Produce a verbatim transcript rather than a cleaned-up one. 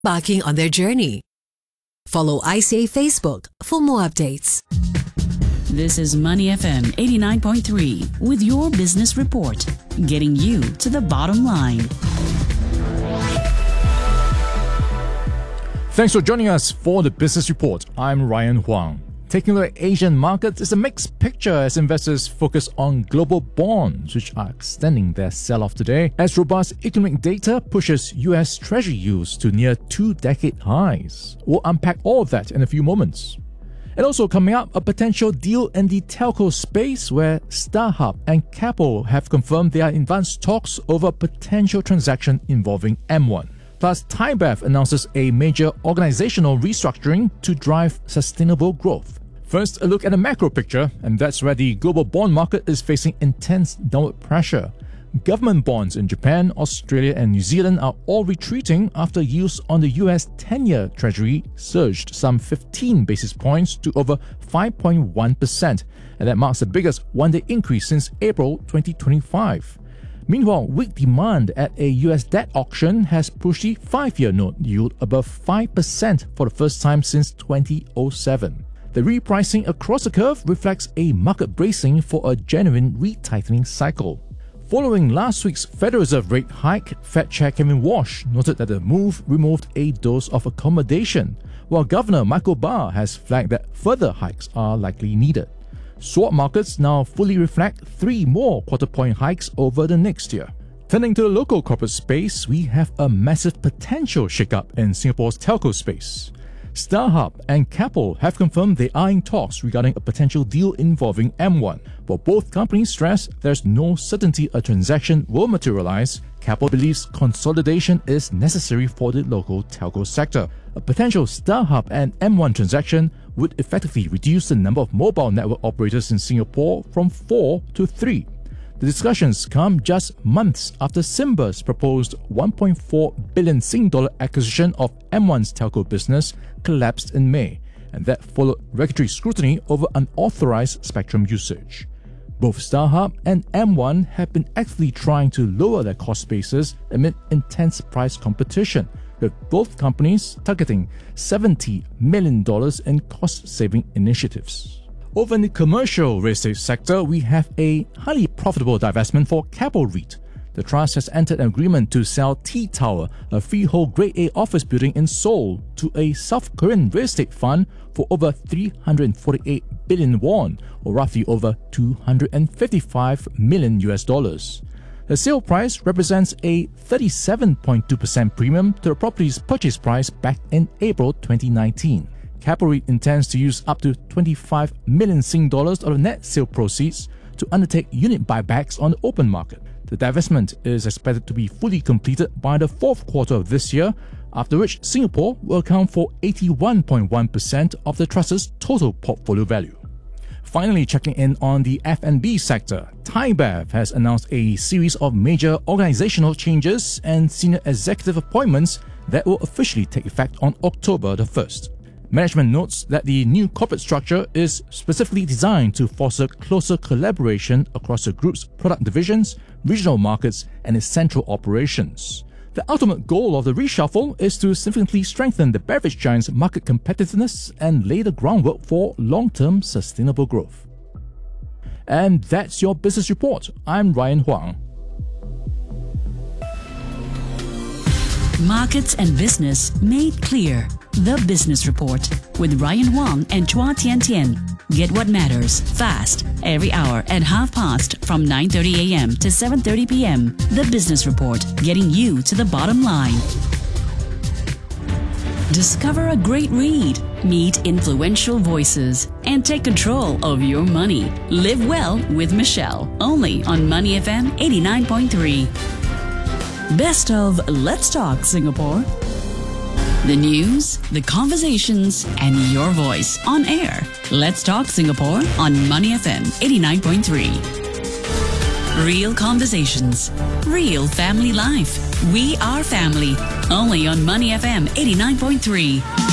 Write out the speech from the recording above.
embarking on their journey. Follow I C A Facebook for more updates. This is Money F M eighty-nine point three with your business report, getting you to the bottom line. Thanks for joining us for the Business Report. I'm Ryan Huang. Taking a look at Asian markets is a mixed picture as investors focus on global bonds, which are extending their sell-off today, as robust economic data pushes U S Treasury yields to near two-decade highs. We'll unpack all of that in a few moments. And also coming up, a potential deal in the telco space where StarHub and Keppel have confirmed they are in advanced talks over a potential transaction involving M one. Plus, ThaiBev announces a major organizational restructuring to drive sustainable growth. First, a look at the macro picture, and that's where the global bond market is facing intense downward pressure. Government bonds in Japan, Australia, and New Zealand are all retreating after yields on the U S ten-year Treasury surged some fifteen basis points to over five point one percent, and that marks the biggest one-day increase since April twenty twenty-five. Meanwhile, weak demand at a U S debt auction has pushed the five-year note yield above five percent for the first time since twenty oh seven. The repricing across the curve reflects a market bracing for a genuine retightening cycle. Following last week's Federal Reserve rate hike, Fed Chair Kevin Walsh noted that the move removed a dose of accommodation, while Governor Michael Barr has flagged that further hikes are likely needed. Swap markets now fully reflect three more quarter-point hikes over the next year. Turning to the local corporate space, we have a massive potential shakeup in Singapore's telco space. StarHub and Keppel have confirmed they are in talks regarding a potential deal involving M one. While both companies stress there's no certainty a transaction will materialize, Keppel believes consolidation is necessary for the local telco sector. A potential StarHub and M one transaction would effectively reduce the number of mobile network operators in Singapore from four to three. The discussions come just months after Simbas proposed one point four billion Sing dollar acquisition of M one's telco business collapsed in May, and that followed regulatory scrutiny over unauthorized spectrum usage. Both StarHub and M one have been actively trying to lower their cost bases amid intense price competition, with both companies targeting seventy million dollars in cost-saving initiatives. Over in the commercial real estate sector, we have a highly profitable divestment for Keppel REIT. The trust has entered an agreement to sell T-Tower, a freehold Grade A office building in Seoul, to a South Korean real estate fund for over three hundred forty-eight billion won, or roughly over two hundred fifty-five million U S dollars. The sale price represents a thirty-seven point two percent premium to the property's purchase price back in April twenty nineteen. Keppel REIT intends to use up to twenty-five million Sing dollars of the net sale proceeds to undertake unit buybacks on the open market. The divestment is expected to be fully completed by the fourth quarter of this year, after which Singapore will account for eighty-one point one percent of the trust's total portfolio value. Finally, checking in on the F and B sector, ThaiBev has announced a series of major organizational changes and senior executive appointments that will officially take effect on October the first. Management notes that the new corporate structure is specifically designed to foster closer collaboration across the group's product divisions, regional markets, and its central operations. The ultimate goal of the reshuffle is to significantly strengthen the beverage giant's market competitiveness and lay the groundwork for long-term sustainable growth. And that's your business report. I'm Ryan Huang. Markets and business made clear. The Business Report with Ryan Huang and Chua Tian Tian. Get what matters fast every hour at half past from nine thirty a m to seven thirty p m The Business Report, getting you to the bottom line. Discover a great read, meet influential voices, and take control of your money. Live well with Michelle, only on Money F M eighty-nine point three. Best of Let's Talk Singapore. The news, the conversations, and your voice on air. Let's Talk Singapore on Money F M eighty-nine point three. Real conversations, real family life. We are family. Only on Money F M eighty-nine point three.